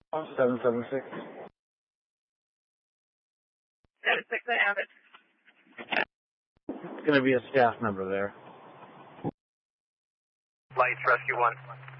776. 76, I have it. It's going to be a staff member there. Lights, Rescue 1.